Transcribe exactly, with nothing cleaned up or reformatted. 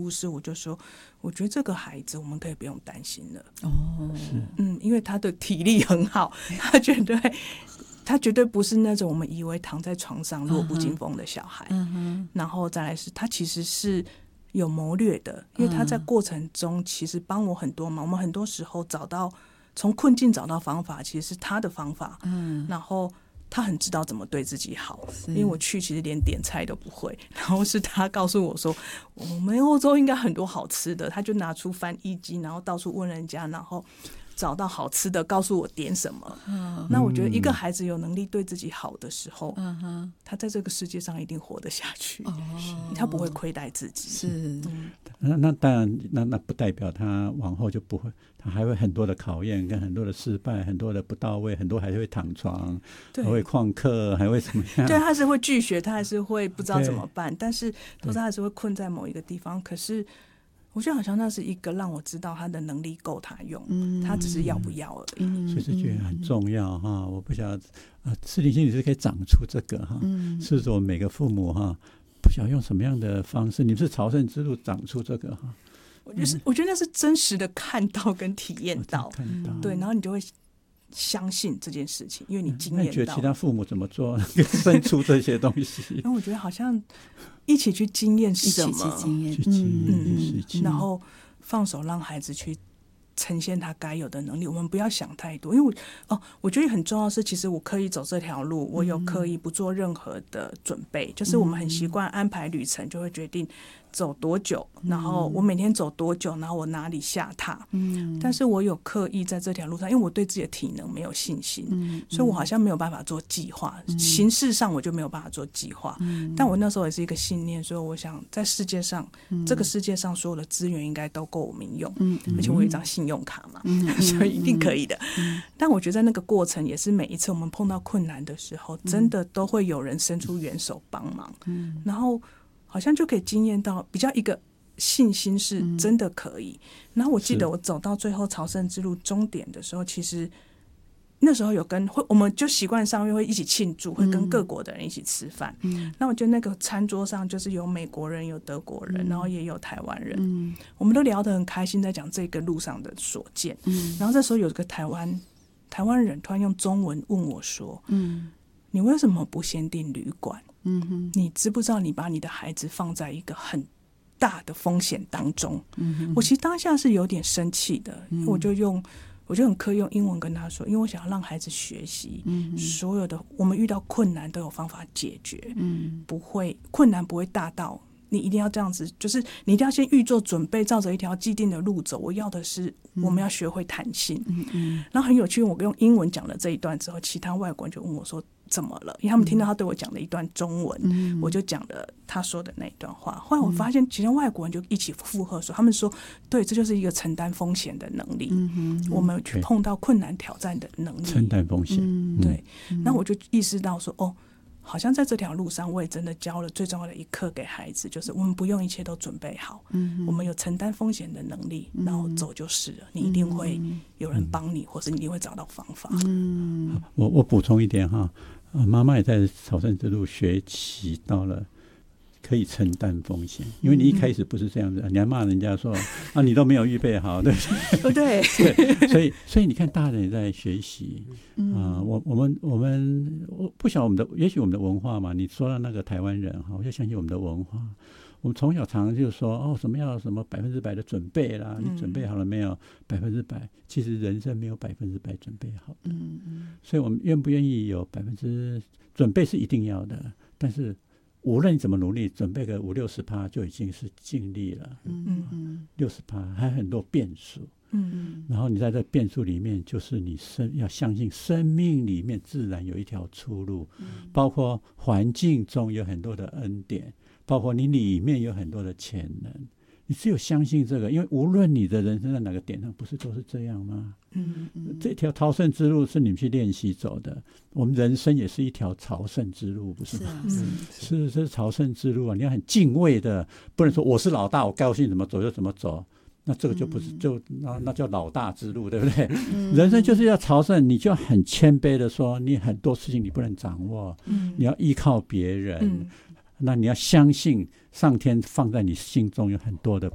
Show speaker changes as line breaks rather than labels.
故事，我就说，我觉得这个孩子我们可以不用担心了。
哦，
嗯，因为他的体力很好，他绝对他绝对不是那种我们以为躺在床上弱不禁风的小孩。
嗯哼，
然后再来是他其实是有谋略的，因为他在过程中其实帮我很多忙。我们很多时候找到从困境找到方法，其实是他的方法。嗯，然后他很知道怎么对自己好，因为我去其实连点菜都不会，然后是他告诉我说我们欧洲应该很多好吃的，他就拿出翻译机，然后到处问人家，然后找到好吃的告诉我点什么。嗯，那我觉得一个孩子有能力对自己好的时候，嗯，他在这个世界上一定活得下去。哦，他不会亏待自己。
是，
嗯，那那当然，那那不代表他往后就不会，他还会很多的考验，跟很多的失败，很多的不到位，很多还会躺床，还会旷课，还会怎么样？
对，他是会拒学，他还是会不知道怎么办，但是都是还是会困在某一个地方。可是我觉得好像那是一个让我知道他的能力够他用，嗯，他只是要不要而已。
嗯，所以这觉得很重要哈。我不晓得，呃，适龄心理师可以长出这个哈，嗯，是说每个父母哈，不晓得用什么样的方式，你们是朝圣之路长出这个哈。
我觉得是，我觉得那是真实的看到跟体验到，
看到，
对，然后你就会相信这件事情，因为你经验到。
那你觉得其他父母怎么做生出这些东西？
因为我觉得好像一起去经验什么，
一起去经验，
去经验事情，
然后放手让孩子去呈现他该有的能力。我们不要想太多，因为我哦，我觉得很重要的是，其实我刻意走这条路，我有刻意不做任何的准备，嗯，就是我们很习惯安排旅程，就会决定走多久，然后我每天走多久，然后我哪里下榻。嗯，但是我有刻意在这条路上，因为我对自己的体能没有信心，嗯，所以我好像没有办法做计划，嗯，形式上我就没有办法做计划。嗯，但我那时候也是一个信念，所以我想在世界上，嗯，这个世界上所有的资源应该都够我们用，嗯，而且我有一张信用卡嘛，嗯，所以一定可以的。嗯，但我觉得在那个过程也是每一次我们碰到困难的时候，真的都会有人伸出援手帮忙，嗯，然后好像就可以经验到比较一个信心是真的可以。然后我记得我走到最后朝圣之路终点的时候，其实那时候有跟会，我们就习惯上会一起庆祝，会跟各国的人一起吃饭。嗯，那我觉得那个餐桌上就是有美国人，有德国人，然后也有台湾人。嗯，我们都聊得很开心，在讲这个路上的所见。嗯，然后这时候有个台湾台湾人突然用中文问我说：“嗯，你为什么不先订旅馆？嗯哼，你知不知道你把你的孩子放在一个很大的风险当中？”嗯，我其实当下是有点生气的，因为我就用我就很刻意用英文跟他说，因为我想要让孩子学习，嗯，所有的我们遇到困难都有方法解决，嗯，不会困难不会大到你一定要这样子，就是你一定要先预做准备，照着一条既定的路走。我要的是我们要学会弹性。嗯嗯，然后很有趣，我用英文讲了这一段之后，其他外国人就问我说怎么了，因为他们听到他对我讲的一段中文，嗯，我就讲了他说的那一段话。后来我发现其他外国人就一起附和说，他们说对，这就是一个承担风险的能力，嗯嗯，我们去碰到困难挑战的能力，
承担风险，嗯，
对。那我就意识到说，哦，好像在这条路上我也真的教了最重要的一课给孩子，就是我们不用一切都准备好，嗯，我们有承担风险的能力，然后走就是了，你一定会有人帮你，或是你一定会找到方法。
嗯，我我补充一点哈，妈妈也在朝圣之路学习到了可以承担风险，因为你一开始不是这样子，你还骂人家说啊你都没有预备好，对不对？对，所以所以你看大人也在学习啊、呃，我我们我们我不晓得我们的，也许我们的文化嘛，你说到那个台湾人哈，我就相信我们的文化。我们从小常常就说哦，什么要什么百分之百的准备啦，你准备好了没有？百分之百，其实人生没有百分之百准备好的。嗯嗯，所以我们愿不愿意有百分之准备是一定要的，但是无论你怎么努力，准备个五六十趴就已经是尽力了。嗯嗯，六十趴还有很多变数。嗯嗯，然后你在这变数里面，就是你生要相信生命里面自然有一条出路，嗯、包括环境中有很多的恩典。包括你里面有很多的潜能，你只有相信这个，因为无论你的人生在哪个点上，不是都是这样吗？嗯嗯，这条朝圣之路是你们去练习走的，我们人生也是一条朝圣之路，不是吗？是、啊、是, 是, 是朝圣之路啊！你要很敬畏的，不能说我是老大，我高兴怎么走就怎么走，那这个就不是就那那叫老大之路，对不对？嗯、人生就是要朝圣，你就很谦卑的说，你很多事情你不能掌握，嗯、你要依靠别人。嗯，那你要相信上天放在你心中有很多的